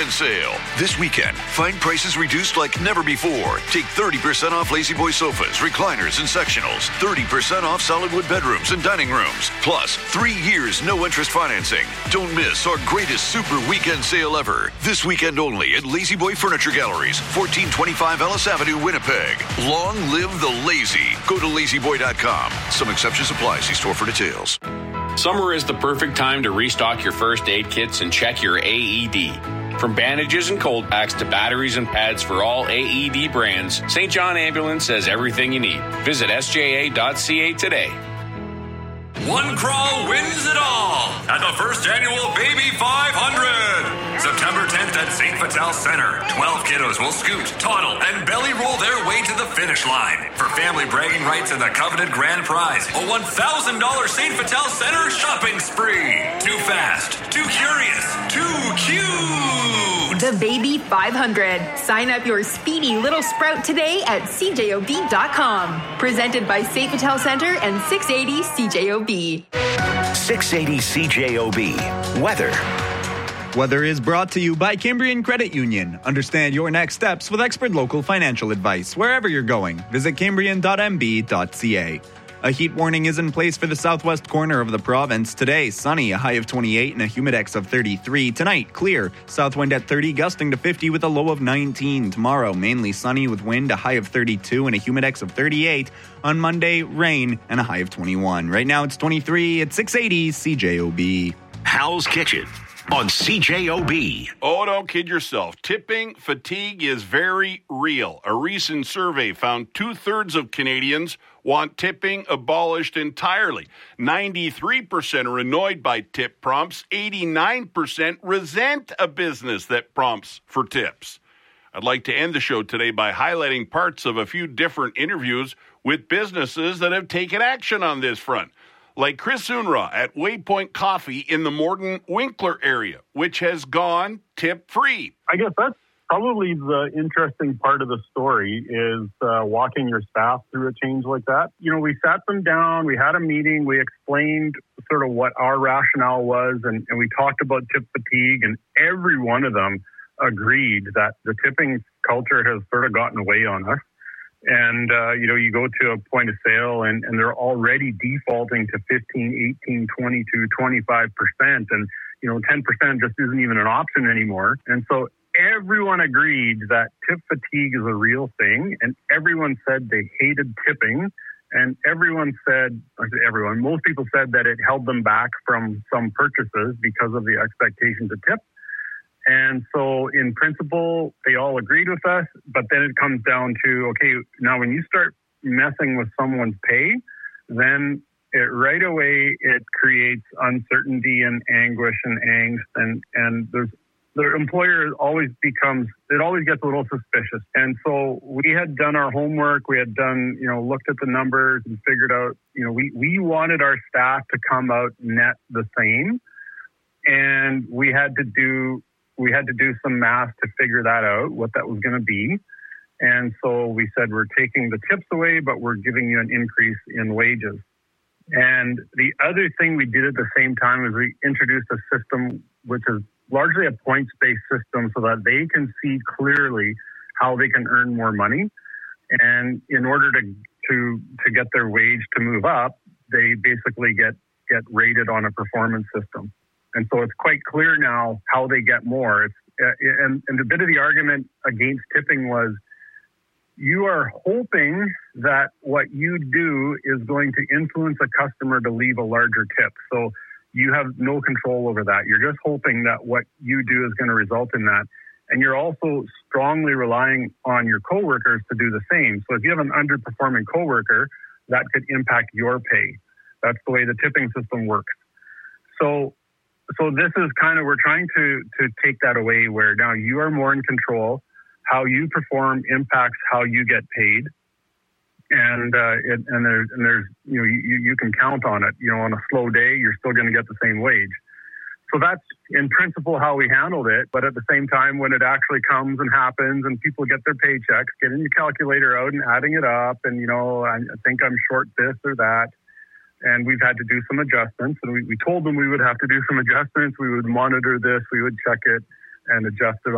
weekend sale. This weekend, find prices reduced like never before. Take 30% off La-Z-Boy sofas, recliners, and sectionals. 30% off solid wood bedrooms and dining rooms. Plus, 3 years no interest financing. Don't miss our greatest super weekend sale ever. This weekend only at La-Z-Boy Furniture Galleries, 1425 Ellis Avenue, Winnipeg. Long live the lazy. Go to lazyboy.com. Some exceptions apply. See store for details. Summer is the perfect time to restock your first aid kits and check your AED. From bandages and cold packs to batteries and pads for all AED brands, St. John Ambulance has everything you need. Visit sja.ca today. One crawl wins it all at the first annual Baby 500. September 10th at St. Vital Center. 12 kiddos will scoot, toddle, and belly roll their way to the finish line. For family bragging rights and the coveted grand prize, a $1,000 St. Vital Center shopping spree. Too fast, too curious, too cute. The Baby 500. Sign up your speedy little sprout today at cjob.com. Presented by St. Vital Center and 680 CJOB. 680 CJOB. Weather. Weather is brought to you by Cambrian Credit Union. Understand your next steps with expert local financial advice. Wherever you're going, visit cambrian.mb.ca. A heat warning is in place for the southwest corner of the province. Today, sunny, a high of 28 and a humidex of 33. Tonight, clear, south wind at 30, gusting to 50 with a low of 19. Tomorrow, mainly sunny with wind, a high of 32 and a humidex of 38. On Monday, rain and a high of 21. Right now, it's 23 at 680 CJOB. Hal's Kitchen on CJOB. Oh, don't kid yourself. Tipping fatigue is very real. A recent survey found 2/3 of Canadians want tipping abolished entirely. 93% are annoyed by tip prompts. 89% resent a business that prompts for tips. I'd like to end the show today by highlighting parts of a few different interviews with businesses that have taken action on this front. Like Chris Unruh at Waypoint Coffee in the Morden Winkler area, which has gone tip-free. I guess that's probably the interesting part of the story is walking your staff through a change like that. You know, we sat them down, we had a meeting, we explained sort of what our rationale was, and we talked about tip fatigue, and every one of them agreed that the tipping culture has sort of gotten away on us. And, you go to a point of sale and they're already defaulting to 15, 18, 22, 25%. And, 10% just isn't even an option anymore. And so everyone agreed that tip fatigue is a real thing. And everyone said they hated tipping. And most people said that it held them back from some purchases because of the expectation to tip. And so in principle, they all agreed with us, but then it comes down to, okay, now when you start messing with someone's pay, then right away it creates uncertainty and anguish and angst, and the employer always gets a little suspicious. And so we had done our homework, we had done, looked at the numbers and figured out, we wanted our staff to come out net the same, and we had to do some math to figure that out, what that was going to be. And so we said, we're taking the tips away, but we're giving you an increase in wages. And the other thing we did at the same time is we introduced a system which is largely a points-based system so that they can see clearly how they can earn more money. And in order to get their wage to move up, they basically get rated on a performance system. And so it's quite clear now how they get more. And a bit of the argument against tipping was you are hoping that what you do is going to influence a customer to leave a larger tip. So you have no control over that. You're just hoping that what you do is going to result in that. And you're also strongly relying on your coworkers to do the same. So if you have an underperforming coworker, that could impact your pay. That's the way the tipping system works. So this is kind of, we're trying to take that away where now you are more in control. How you perform impacts how you get paid. And there's you can count on it. On a slow day, you're still going to get the same wage. So that's in principle how we handled it. But at the same time, when it actually comes and happens and people get their paychecks, getting the calculator out and adding it up and, I think I'm short this or that. And we've had to do some adjustments. And we told them we would have to do some adjustments. We would monitor this. We would check it and adjust it